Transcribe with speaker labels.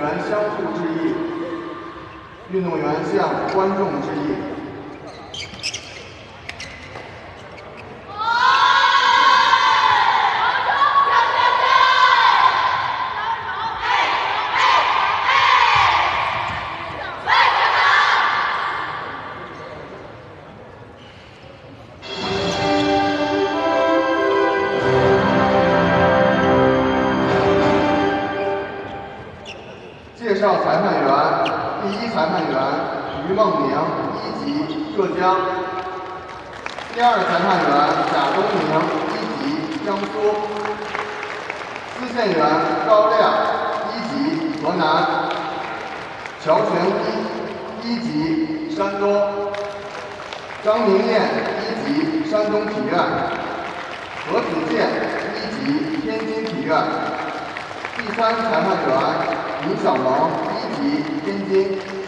Speaker 1: 员相互致意，运动员向观众致意。 介绍裁判员：第一裁判员于梦宁，1级，浙江；第二裁判员贾东明，1级，江苏；司线员高亮，1级，河南；乔全一，1级，山东；张明艳，1级，山东体院；何子健，1级，天津体院。 第三裁判员李小萌，1级，天津。